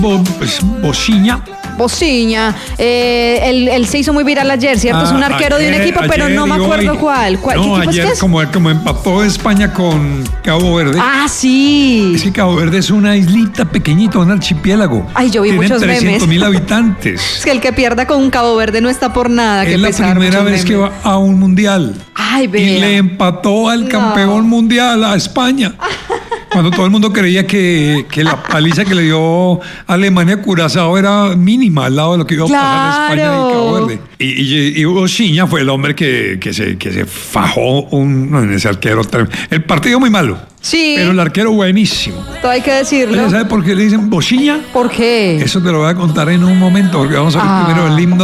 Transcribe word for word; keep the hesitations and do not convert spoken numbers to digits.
Bo, pues, Bociña. Bociña. Eh, él, él se hizo muy viral ayer, ¿cierto? Ah, es un arquero ayer, de un equipo, pero ayer no me y acuerdo hoy. cuál. ¿Cuál No, ¿qué equipo ayer es que es? como, como empató España con Cabo Verde. Ah, sí. Es que Cabo Verde es una islita pequeñita, un archipiélago. Ay, yo vi Tienen muchos memes. trescientos mil habitantes. Es que el que pierda con un Cabo Verde no está por nada. Es qué la pesar, primera muchos vez que memes. va a un mundial. Ay, Y vea. le empató al No. campeón mundial, a España. Cuando todo el mundo creía que, que la paliza que le dio Alemania a Curazao era mínima al lado de lo que iba a pasar España y Cabo Verde. Y, y, y Bociña fue el hombre que, que, se, que se fajó un, en ese arquero. El partido muy malo. Sí. Pero el arquero buenísimo. Todo hay que decirlo. Oye, ¿sabe por qué le dicen Bociña? ¿Por qué? Eso te lo voy a contar en un momento, porque vamos a ver Ah. primero el himno